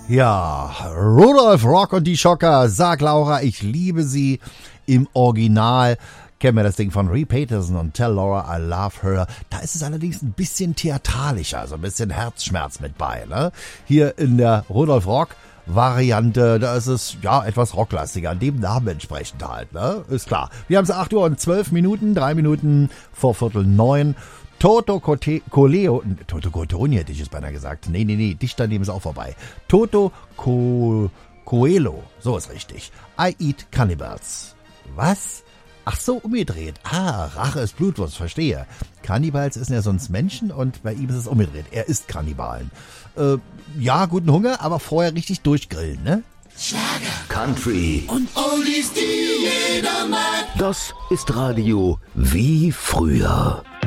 Ja, Rudolf Rock und die Schocker, sag Laura, ich liebe sie im Original. Kennen wir das Ding von Ray Peterson und Tell Laura I Love Her. Da ist es allerdings ein bisschen theatralischer, also ein bisschen Herzschmerz mit bei. Ne? Hier in der Rudolf Rock Variante, da ist es ja etwas rocklastiger, an dem Namen entsprechend halt, ne? Ist klar. Wir haben es 8 Uhr und 12 Minuten, 3 Minuten vor 8:45. Toto Coleo, Toto Cotoni hätte ich es beinahe gesagt. Nee, dich daneben ist auch vorbei. Toto Coelho, so ist richtig. I Eat Cannibals. Was? Ach so, umgedreht. Rache ist Blutwurst, verstehe. Kannibals ist ja sonst Menschen und bei ihm ist es umgedreht. Er isst Kannibalen. Ja, guten Hunger, aber vorher richtig durchgrillen, ne? Schlager, Country und Oldies, die jeder mag. Das ist Radio wie früher.